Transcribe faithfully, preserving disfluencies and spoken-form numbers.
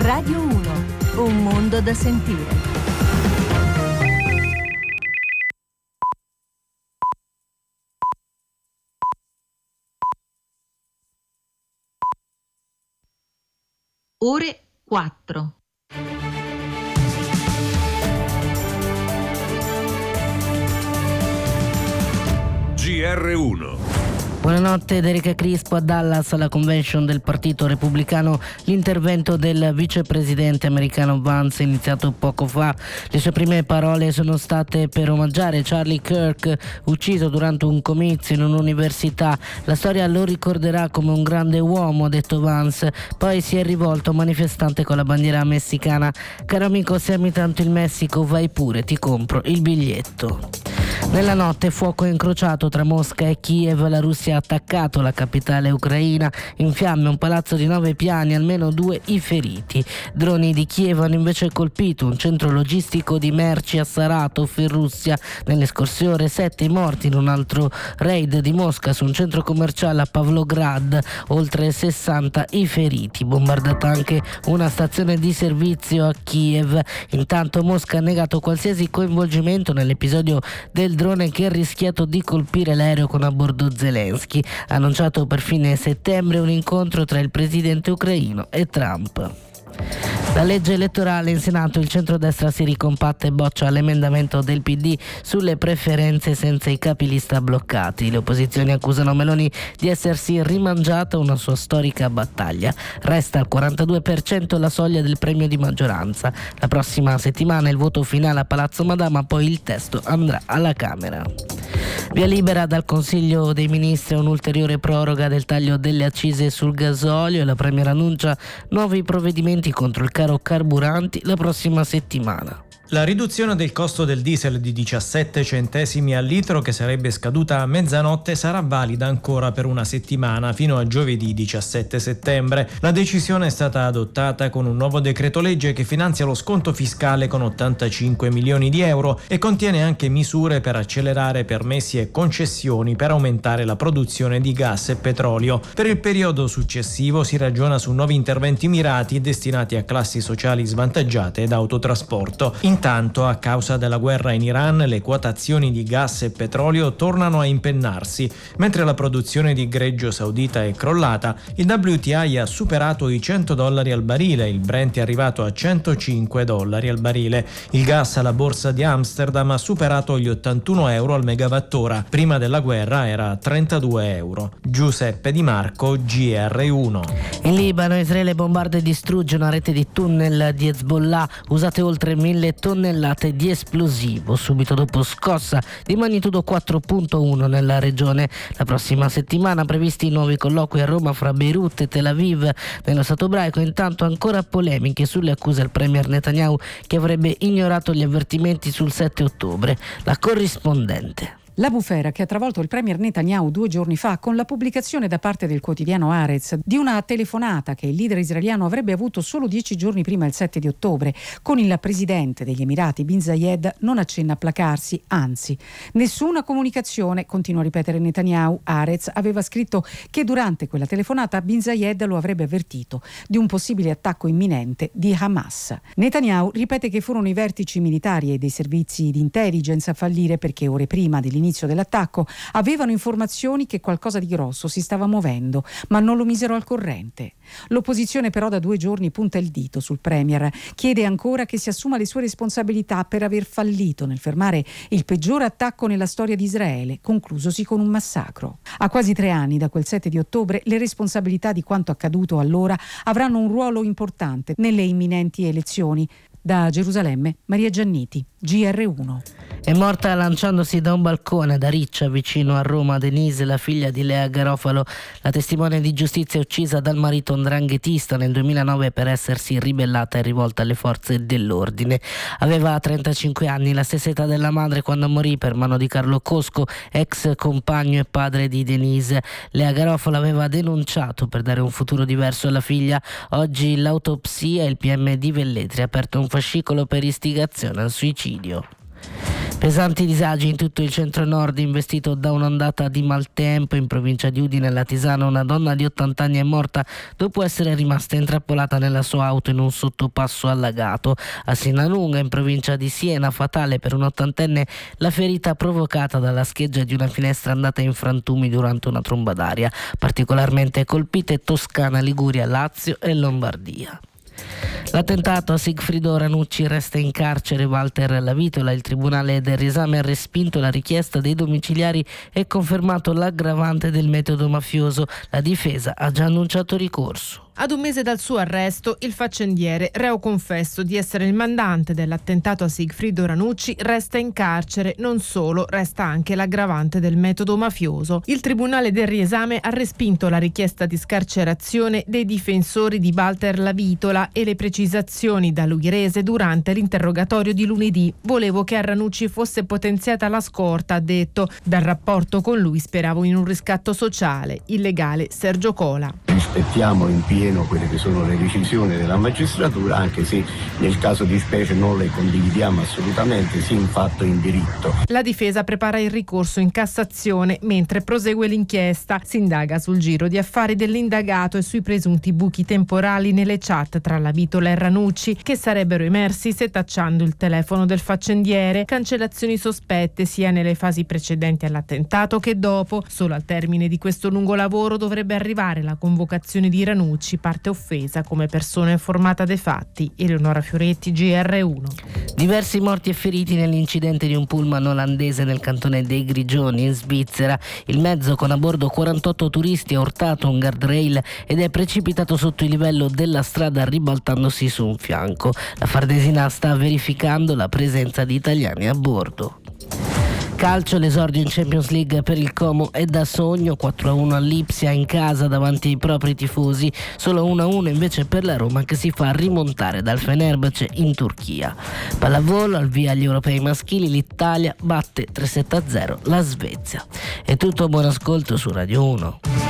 Radio uno, un mondo da sentire. Ore quattro. G R uno. Buonanotte, da Erika Crispo. A Dallas, alla convention del Partito Repubblicano, l'intervento del vicepresidente americano Vance è iniziato poco fa. Le sue prime parole sono state per omaggiare Charlie Kirk, ucciso durante un comizio in un'università. La storia lo ricorderà come un grande uomo, ha detto Vance. Poi si è rivolto a un manifestante con la bandiera messicana: caro amico, se ami tanto il Messico, vai pure, ti compro il biglietto. Nella notte fuoco incrociato tra Mosca e Kiev. La Russia ha attaccato la capitale ucraina, in fiamme un palazzo di nove piani, almeno due i feriti. Droni di Kiev hanno invece colpito un centro logistico di merci a Saratov in Russia. Nelle scorse ore sette i morti in un altro raid di Mosca su un centro commerciale a Pavlograd, oltre sessanta i feriti. Bombardata anche una stazione di servizio a Kiev. Intanto Mosca ha negato qualsiasi coinvolgimento nell'episodio del drone che ha rischiato di colpire l'aereo con a bordo Zelensky. Ha annunciato per fine settembre un incontro tra il presidente ucraino e Trump. La legge elettorale in Senato, il centrodestra si ricompatta e boccia l'emendamento del P D sulle preferenze senza i capilista bloccati. Le opposizioni accusano Meloni di essersi rimangiata una sua storica battaglia. Resta al quarantadue per cento la soglia del premio di maggioranza. La prossima settimana il voto finale a Palazzo Madama, poi il testo andrà alla Camera. Via libera dal Consiglio dei Ministri un'ulteriore proroga del taglio delle accise sul gasolio e la Premier annuncia nuovi provvedimenti contro il caro carburanti la prossima settimana. La riduzione del costo del diesel di diciassette centesimi al litro, che sarebbe scaduta a mezzanotte, sarà valida ancora per una settimana fino a giovedì diciassette settembre. La decisione è stata adottata con un nuovo decreto legge che finanzia lo sconto fiscale con ottantacinque milioni di euro e contiene anche misure per accelerare permessi e concessioni per aumentare la produzione di gas e petrolio. Per il periodo successivo si ragiona su nuovi interventi mirati destinati a classi sociali svantaggiate ed autotrasporto. Intanto, a causa della guerra in Iran, le quotazioni di gas e petrolio tornano a impennarsi. Mentre la produzione di greggio saudita è crollata, il W T I ha superato i cento dollari al barile, il Brent è arrivato a centocinque dollari al barile. Il gas alla borsa di Amsterdam ha superato gli ottantuno euro al megawattora. Prima della guerra era a trentadue euro. Giuseppe Di Marco, G R uno. In Libano, Israele bombarda e distrugge una rete di tunnel di Hezbollah, usate oltre mille tonnellate di esplosivo, subito dopo scossa di magnitudo quattro virgola uno nella regione. La prossima settimana previsti nuovi colloqui a Roma fra Beirut e Tel Aviv. Nello Stato ebraico intanto ancora polemiche sulle accuse al premier Netanyahu, che avrebbe ignorato gli avvertimenti sul sette ottobre. La corrispondente. La bufera che ha travolto il premier Netanyahu due giorni fa con la pubblicazione da parte del quotidiano Haaretz di una telefonata che il leader israeliano avrebbe avuto solo dieci giorni prima, il sette di ottobre, con il presidente degli Emirati Bin Zayed, non accenna a placarsi, anzi. Nessuna comunicazione, continua a ripetere Netanyahu. Haaretz aveva scritto che durante quella telefonata Bin Zayed lo avrebbe avvertito di un possibile attacco imminente di Hamas. Netanyahu ripete che furono i vertici militari e dei servizi di intelligence a fallire perché ore prima dell'inizio dell'attacco avevano informazioni che qualcosa di grosso si stava muovendo, ma non lo misero al corrente. L'opposizione però da due giorni punta il dito sul premier, chiede ancora che si assuma le sue responsabilità per aver fallito nel fermare il peggiore attacco nella storia di Israele, conclusosi con un massacro. A quasi tre anni da quel sette di ottobre, le responsabilità di quanto accaduto allora avranno un ruolo importante nelle imminenti elezioni. Da Gerusalemme, Maria Gianniti, G R uno. È morta lanciandosi da un balcone ad Ariccia, vicino a Roma, Denise, la figlia di Lea Garofalo. La testimone di giustizia uccisa dal marito ndranghetista nel duemilanove per essersi ribellata e rivolta alle forze dell'ordine. Aveva trentacinque anni, la stessa età della madre quando morì per mano di Carlo Cosco, ex compagno e padre di Denise. Lea Garofalo aveva denunciato per dare un futuro diverso alla figlia. Oggi l'autopsia e il P M di Velletri ha aperto un fascicolo per istigazione al suicidio. Pesanti disagi in tutto il centro-nord, investito da un'ondata di maltempo. In provincia di Udine, alla Tisana, una donna di ottanta anni è morta dopo essere rimasta intrappolata nella sua auto in un sottopasso allagato. A Sinalunga, in provincia di Siena, fatale per un ottantenne la ferita provocata dalla scheggia di una finestra andata in frantumi durante una tromba d'aria. Particolarmente colpite Toscana, Liguria, Lazio e Lombardia. L'attentato a Sigfrido Ranucci, resta in carcere Walter Lavitola. Il tribunale del riesame ha respinto la richiesta dei domiciliari e confermato l'aggravante del metodo mafioso. La difesa ha già annunciato ricorso. Ad un mese dal suo arresto, il faccendiere, reo confesso di essere il mandante dell'attentato a Sigfrido Ranucci, resta in carcere. Non solo, resta anche l'aggravante del metodo mafioso. Il tribunale del riesame ha respinto la richiesta di scarcerazione dei difensori di Walter Lavitola e le precisazioni da lui rese durante l'interrogatorio di lunedì. Volevo che a Ranucci fosse potenziata la scorta, ha detto. Dal rapporto con lui speravo in un riscatto sociale. Il legale Sergio Cola. Rispettiamo in pieno quelle che sono le decisioni della magistratura, anche se nel caso di specie non le condividiamo assolutamente, sia in fatto e in diritto. La difesa prepara il ricorso in Cassazione mentre prosegue l'inchiesta. Si indaga sul giro di affari dell'indagato e sui presunti buchi temporali nelle chat tra Lavitola e Ranucci, che sarebbero emersi setacciando il telefono del faccendiere. Cancellazioni sospette sia nelle fasi precedenti all'attentato che dopo. Solo al termine di questo lungo lavoro dovrebbe arrivare la convocazione di Ranucci, parte offesa come persona informata dei fatti. Eleonora Fioretti, G R uno. Diversi morti e feriti nell'incidente di un pullman olandese nel cantone dei Grigioni, in Svizzera. Il mezzo, con a bordo quarantotto turisti, ha urtato un guardrail ed è precipitato sotto il livello della strada, ribaltandosi su un fianco. La Farnesina sta verificando la presenza di italiani a bordo. Calcio, l'esordio in Champions League per il Como è da sogno. Quattro a uno all'Ipsia in casa davanti ai propri tifosi, solo uno a uno invece per la Roma, che si fa rimontare dal Fenerbahce in Turchia. Pallavolo, al via agli europei maschili, l'Italia batte tre sette a zero la Svezia. È tutto, buon ascolto su Radio uno.